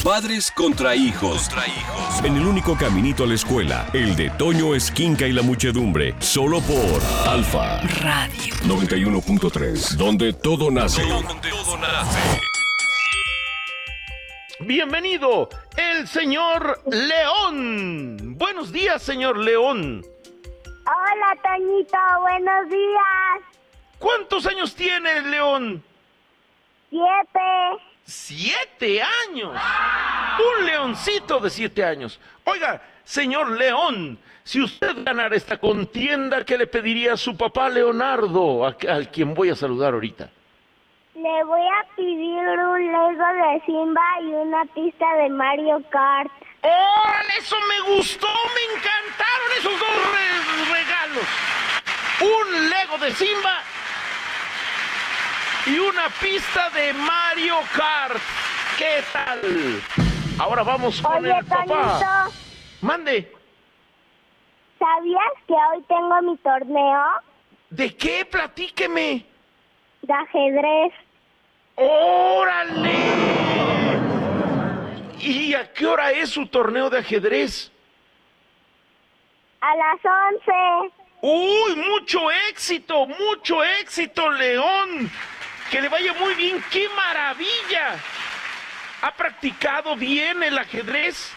Padres contra hijos. En el único caminito a la escuela, el de Toño Esquinca y la muchedumbre. Solo por Alfa Radio 91.3, donde todo nace. Bienvenido, el señor León. Buenos días, señor León. Hola, Toñito, buenos días. ¿Cuántos años tiene el León? 7. 7 años. Un leoncito de 7 años. Oiga, señor León, si usted ganara esta contienda, ¿qué le pediría a su papá Leonardo, al quien voy a saludar ahorita? Le voy a pedir un Lego de Simba y una pista de Mario Kart. ¡Oh, eso me gustó! ¡Me encantaron esos dos regalos! Un Lego de Simba y una pista de Mario Kart. ¿Qué tal? Ahora vamos con Oye, el papá. Toñito, Mande. ¿sabías que hoy tengo mi torneo ¿De qué? Platíqueme. de ajedrez? ¡Órale! ¿Y a qué hora es su torneo de ajedrez? A las 11. ¡Uy, mucho éxito, León! ¡Que le vaya muy bien! ¡Qué maravilla! ¿Ha practicado bien el ajedrez?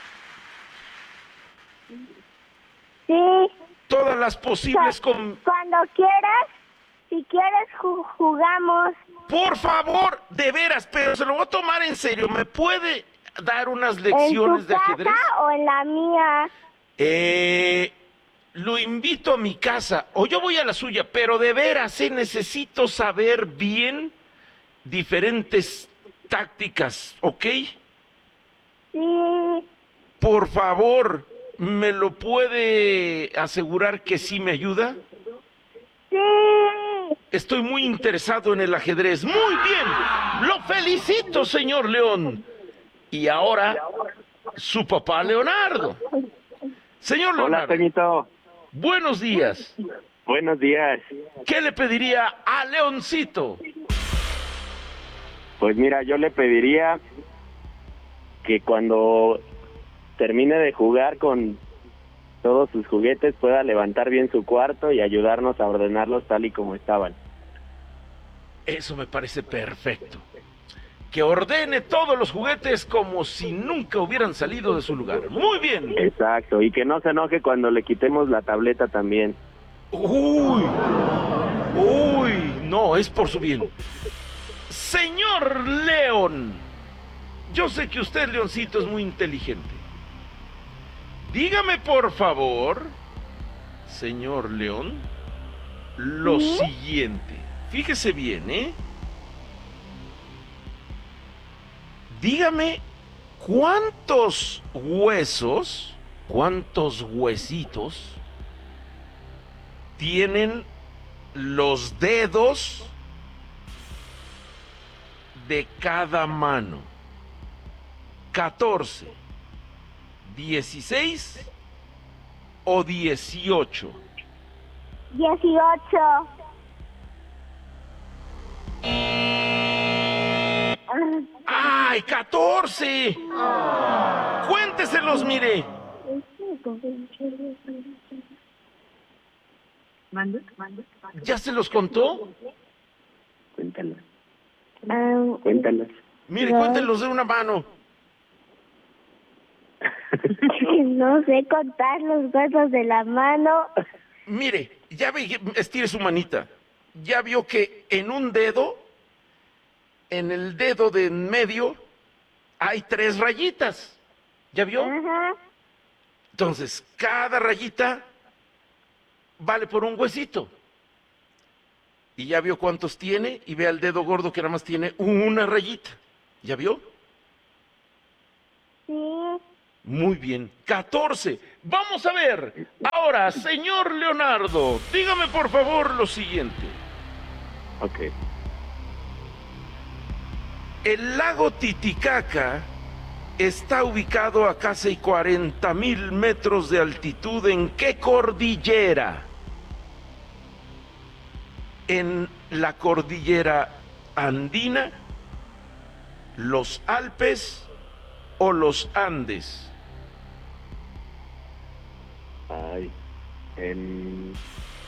Sí. Todas las posibles Cuando quieras, si quieres jugamos. Por favor, de veras, pero se lo voy a tomar en serio. ¿Me puede dar unas ¿En lecciones tu de ajedrez? casa o en la mía? Lo invito a mi casa, o yo voy a la suya, pero de veras, necesito saber bien diferentes tácticas, ¿ok? Sí. Por favor, ¿me lo puede asegurar que sí me ayuda? Sí. Estoy muy interesado en el ajedrez. ¡Muy bien! ¡Lo felicito, señor León! Y ahora, su papá Leonardo. Señor Leonardo. Hola, Toñito. Buenos días. Buenos días. ¿Qué le pediría a Leoncito? Pues mira, yo le pediría que cuando termine de jugar con todos sus juguetes pueda levantar bien su cuarto y ayudarnos a ordenarlos tal y como estaban. Eso me parece perfecto. Que ordene todos los juguetes como si nunca hubieran salido de su lugar. Muy bien. Exacto, y que no se enoje cuando le quitemos la tableta también. Uy, no, es por su bien. Señor León, yo sé que usted, Leoncito, es muy inteligente. Dígame, por favor, señor León, lo siguiente. Fíjese bien, ¿eh? Dígame cuántos huesitos tienen los dedos de cada mano. 14, 16 o 18. 18. ¡Ay, 14! Cuénteselos, mire. ¿Ya se los contó? Cuéntalas. Cuéntalas. Mire, cuéntenlos de una mano. No sé contar los dedos de la mano. Mire, ya ve, estire su manita. Ya vio que en un dedo, en el dedo de en medio, hay 3 rayitas. ¿Ya vio? Ajá. Entonces, cada rayita vale por un huesito. Y ya vio cuántos tiene, y vea el dedo gordo que nada más tiene una rayita. ¿Ya vio? Sí. Muy bien, 14. Vamos a ver. Ahora, señor Leonardo, dígame por favor lo siguiente. Ok. El lago Titicaca está ubicado a casi 40,000 metros de altitud. ¿En qué cordillera? En la cordillera andina, los Alpes o los Andes? Ay, en